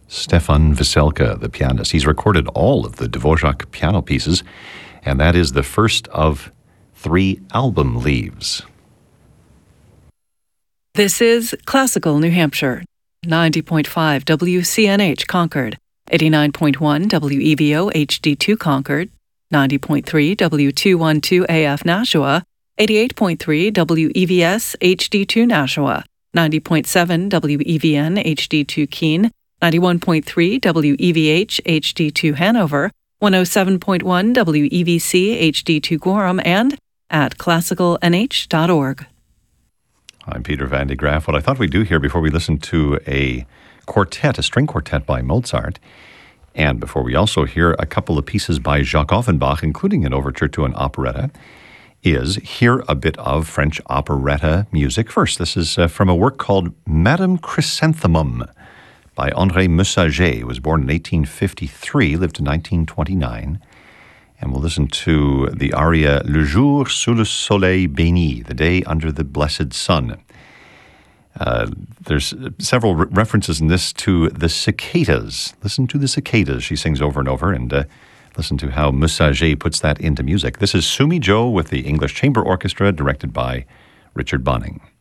Stefan Veselka, the pianist. He's recorded all of the Dvorak piano pieces, and that is the first of 3 album leaves. This is Classical New Hampshire, 90.5 WCNH Concord, 89.1 WEVO HD2 Concord, 90.3 W212 AF Nashua, 88.3 WEVS HD2 Nashua, 90.7 WEVN HD2 Keene, 91.3 WEVH HD2 Hanover, 107.1 WEVC HD2 Gorham, and at classicalnh.org. I'm Peter Van de Graaff. What I thought we'd do here before we listen to a string quartet by Mozart, and before we also hear a couple of pieces by Jacques Offenbach, including an overture to an operetta, is hear a bit of French operetta music first. This is from a work called Madame Chrysanthemum by André Messager, who was born in 1853, lived to 1929. And we'll listen to the aria Le jour sous le soleil béni, the day under the blessed sun. There's several references in this to the cicadas. Listen to the cicadas, she sings over and over, and listen to how Messager puts that into music. This is Sumi Jo with the English Chamber Orchestra, directed by Richard Bonning.